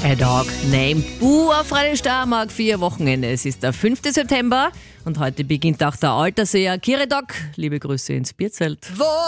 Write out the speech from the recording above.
A Dog Named Boo auf Radio Steiermark für Ihr Wochenende. Es ist der 5. September und heute beginnt auch der Altersjahr Kiridok. Liebe Grüße ins Bierzelt.